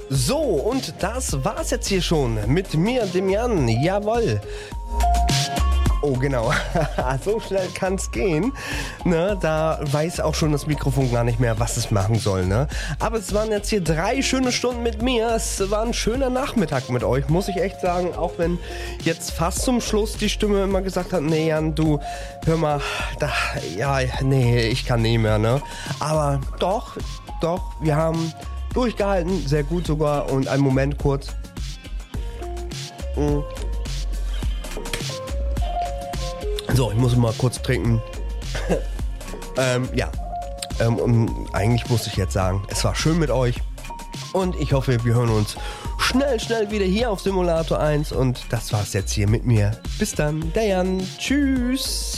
So, und das war's jetzt hier schon mit mir, dem Jan. Jawohl. Oh, genau. So schnell kann's gehen. Ne, da weiß auch schon das Mikrofon gar nicht mehr, was es machen soll. Ne? Aber es waren jetzt hier 3 schöne Stunden mit mir. Es war ein schöner Nachmittag mit euch, muss ich echt sagen. Auch wenn jetzt fast zum Schluss die Stimme immer gesagt hat, nee Jan, du, hör mal, ich kann nicht mehr. Ne? Aber doch, wir haben durchgehalten, sehr gut sogar. Und einen Moment kurz. So, ich muss mal kurz trinken. Und eigentlich muss ich jetzt sagen, es war schön mit euch. Und ich hoffe, wir hören uns schnell wieder hier auf Simulator 1. Und das war's jetzt hier mit mir. Bis dann, der Jan. Tschüss.